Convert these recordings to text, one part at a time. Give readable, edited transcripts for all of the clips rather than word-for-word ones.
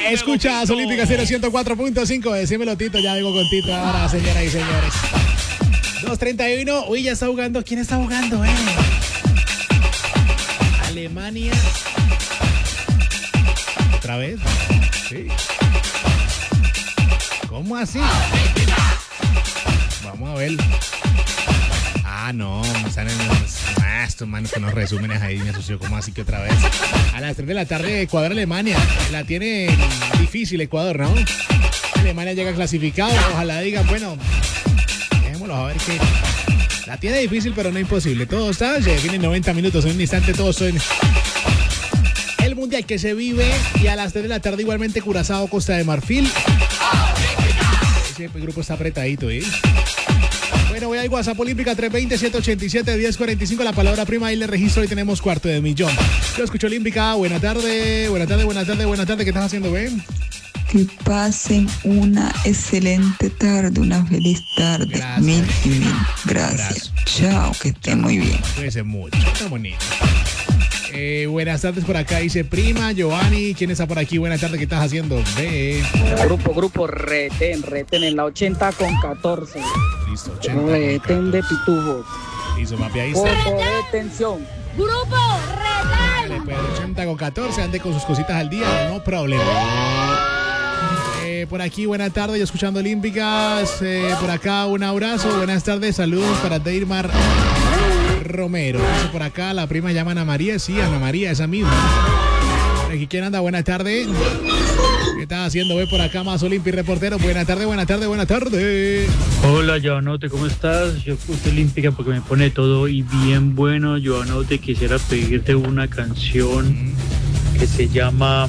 Escuchas Olímpica 104.5. Decímelo, Tito. Ya vengo con Tito ahora, señoras y señores. 2:31. Uy, ya está jugando. ¿Quién está jugando, Alemania. ¿Otra vez? Sí. ¿Cómo así? Vamos a ver. No, están en estos manos que nos resumen ahí, me asoció. ¿Cómo así que otra vez? A las 3 de la tarde, Ecuador-Alemania. La tiene difícil Ecuador, ¿no? Alemania llega clasificado. Ojalá digan, bueno, dejémoslo a ver qué. La tiene difícil, pero no imposible. Todo está, se define en 90 minutos. En un instante todos son el mundial que se vive. Y a las 3 de la tarde igualmente Curazao, Costa de Marfil. Ese grupo está apretadito, Bueno, voy a ir WhatsApp Olímpica 320-787-1045. La palabra prima, ahí le registro y tenemos $250,000. Yo escucho Olímpica. Buena tarde. ¿Qué estás haciendo, Ben? Que pasen una excelente tarde, una feliz tarde. Gracias. Mil y mil gracias. Chao, que estén muy bien. Cuídense mucho. Está bonito. Buenas tardes por acá, dice prima, Giovanni. ¿Quién está por aquí? Buenas tardes, ¿qué estás haciendo? Ve. Grupo Retén en la 80:14. Listo, 80. Retén de pitujos. Listo, papi, ahí está. Foto de tensión. Grupo Retén. Dale, pues 80:14, ande con sus cositas al día, no problema. Por aquí, buenas tardes, yo escuchando Olímpicas. Por acá, un abrazo, buenas tardes, saludos para Deirmar Romero. Dice por acá, la prima llama Ana María. Sí, Ana María, esa misma. Por aquí, ¿quién anda? Buenas tardes. ¿Qué estás haciendo? Ve por acá, más Olimpi reportero. Buenas tardes. Hola, Giovanote, ¿cómo estás? Yo escucho Olímpica porque me pone todo y bien bueno. Giovanote, quisiera pedirte una canción que se llama...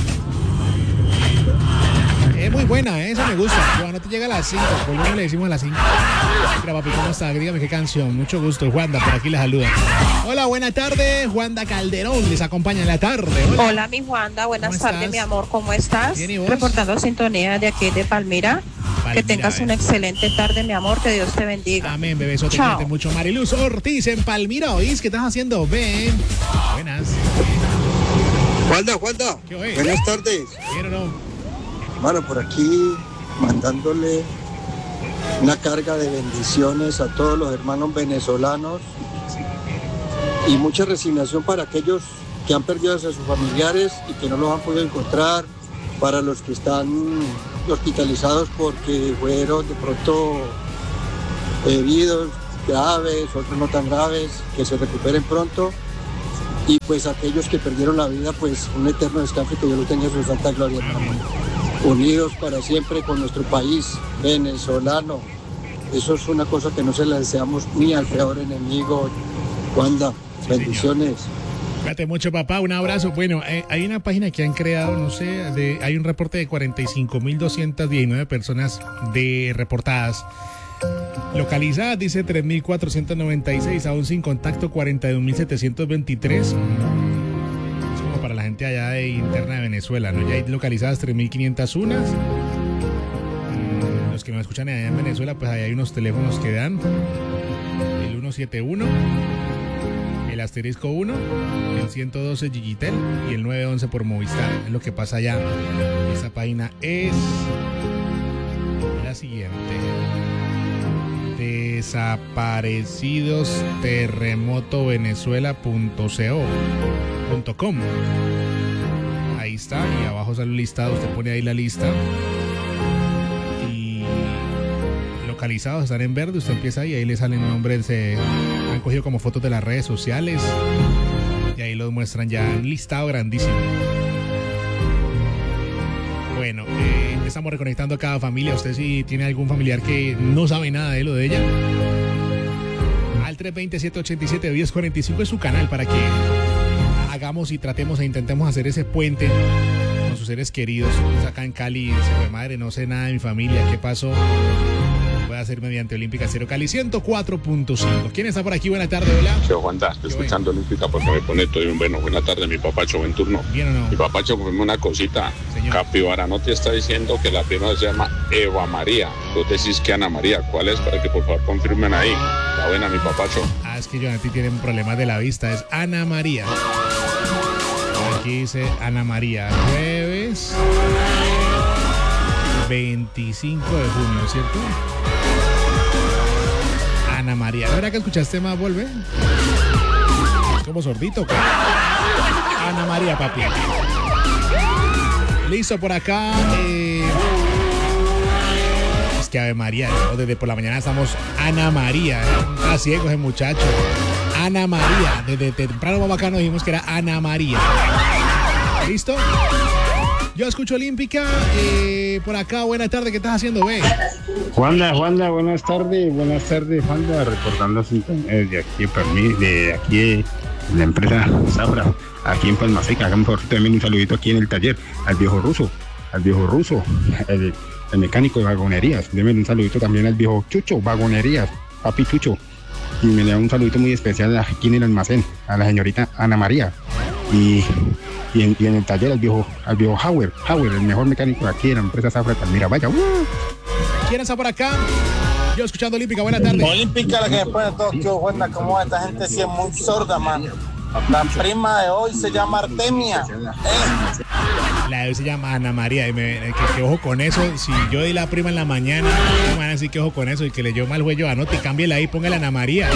Es muy buena, esa me gusta. Bueno, te llega a las 5, por lo menos le decimos a las 5. Mira, papi, ¿cómo está? Dígame qué canción. Mucho gusto, Juanda, por aquí les saluda. Hola, buenas tardes. Juanda Calderón les acompaña en la tarde. Hola, mi Juanda, buenas tardes, mi amor, ¿cómo estás? Bien, ¿y vos? Reportando sintonía de aquí de Palmira. Que tengas una excelente tarde, mi amor, que Dios te bendiga. Amén, bebé, eso te cuente mucho. Mariluz Ortiz en Palmira, ¿oís? ¿Qué estás haciendo? Ven. Buenas. Juanda, buenas tardes. ¿Quién o no? Mano, por aquí mandándole una carga de bendiciones a todos los hermanos venezolanos y mucha resignación para aquellos que han perdido a sus familiares y que no los han podido encontrar, para los que están hospitalizados porque fueron de pronto heridos graves, otros no tan graves, que se recuperen pronto. Y pues aquellos que perdieron la vida, pues un eterno descanso y que Dios lo tenga en su santa gloria, hermano. Unidos para siempre con nuestro país venezolano. Eso es una cosa que no se la deseamos ni al peor enemigo. Wanda, sí, bendiciones. Cuídate mucho, papá, un abrazo. Bueno, hay una página que han creado, no sé, hay un reporte de 45.219 personas reportadas. Localizadas, dice 3.496, aún sin contacto 41.723. Para la gente allá de interna de Venezuela, ¿no? Ya hay localizadas 3.501. Los que nos escuchan allá en Venezuela, pues ahí hay unos teléfonos que dan el 171, el asterisco 1, el 112 Gigitel y el 911 por Movistar. Es lo que pasa allá. Esta página es la siguiente: desaparecidosterremotovenezuela.com. Ahí está, y abajo sale el listado, usted pone ahí la lista y localizados están en verde, usted empieza ahí, ahí le salen nombres, han cogido como fotos de las redes sociales y ahí los muestran ya en listado grandísimo. Bueno, estamos reconectando a cada familia. Usted si tiene algún familiar que no sabe nada de lo de ella, al 320-787-1045 es su canal para que hagamos y tratemos e intentemos hacer ese puente con sus seres queridos. Acá en Cali, dice, madre, no sé nada de mi familia, ¿qué pasó? Puede hacer mediante Olímpica Cero Cali 104.5. ¿Quién está por aquí? Buena tarde, hola. Yo, Juanda, estoy escuchando Olímpica porque me pone todo bien bueno. Buena tarde, mi papacho, buen turno. ¿Bien o no? Mi papacho, pues una cosita. Señor. Capibara no te está diciendo que la prima se llama Eva María. Tú decís que Ana María. ¿Cuál es? Para que por favor confirmen ahí. La buena, mi papacho. Es que Jonathan tiene un problema de la vista. Es Ana María. Aquí dice Ana María. Jueves 25 de junio, ¿cierto? Ana María. ¿La verdad que escuchaste más, Volve? Es como sordito. Ana María, papi. Listo, por acá. Es que Ave María, ¿no? Desde por la mañana estamos Ana María. Está ciego ese muchacho. Ana María. Desde temprano más bacano dijimos que era Ana María. ¿Listo? Yo escucho Olímpica. Por acá, buena tarde. ¿Qué estás haciendo, ve? Juanda, buenas tardes, Juanda, recordando de aquí, de aquí, de la empresa Zafra, aquí en Palma Seca. Hagan por también un saludito aquí en el taller, al viejo ruso, el mecánico de vagonerías. Denme un saludito también al viejo Chucho, vagonerías, papi Chucho. Y me le da un saludito muy especial aquí en el almacén, a la señorita Ana María. Y en el taller al viejo Howard, el mejor mecánico de aquí de la empresa Zafra Palmira. Vaya. ¿Quién está por acá? Yo escuchando Olímpica, buena tarde. Olímpica, la que después de Tokio, buena, como esta gente sí es muy sorda, man. La prima de hoy se llama Artemia. La de hoy se llama Ana María. Y que ojo con eso. Si yo di la prima en la mañana, me van a decir que ojo con eso. Y que le dio mal juego, anote y cámbiela ahí, póngale Ana María.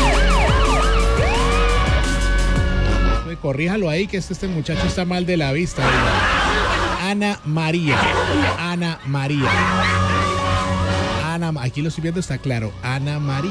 Corríjalo ahí, que este muchacho está mal de la vista. Ana María. Aquí lo estoy viendo, está claro. Ana María.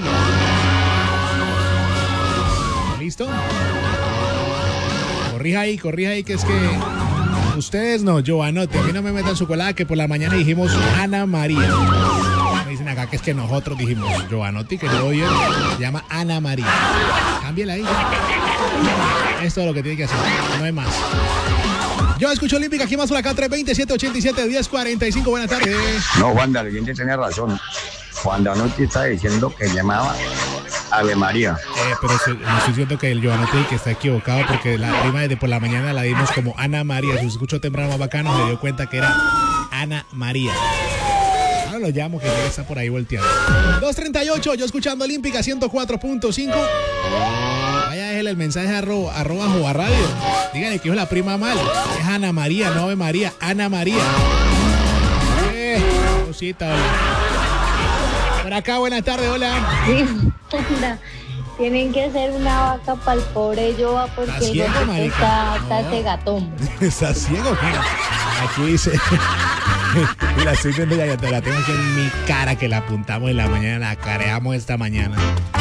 ¿Listo? Corrija ahí, que es que ustedes no, yo anote. A mí no me metan su colada, que por la mañana dijimos Ana María. Me dicen acá que es que nosotros dijimos Giovanotti, que yo oye, se llama Ana María. Cámbiela ahí. Esto es lo que tiene que hacer, no hay más. Yo escucho Olímpica, aquí más por acá, 320-787-1045, buenas tardes. No, Juanda, el oyente tenía razón. Juanda no te está diciendo que llamaba Ave María. Pero no estoy diciendo que el Giovanotti que está equivocado, porque la prima desde por la mañana la dimos como Ana María. Si escuchó temprano más bacano, se dio cuenta que era Ana María. Ahora lo llamo, que ya está por ahí volteando. 238, yo escuchando Olímpica 104.5. Vaya, déjele el mensaje arroba Jova Radio. Díganle que es la prima mal. Es Ana María, no Ave María. Ana María. Cosita, hola. Por acá, buenas tardes, hola. Sí, hola. Tienen que hacer una vaca para el pobre Jova porque ciego, está gatón. Está ciego, mira. Aquí dice. Y la estoy viendo ya te la tengo aquí en mi cara, que la apuntamos en la mañana, la careamos esta mañana.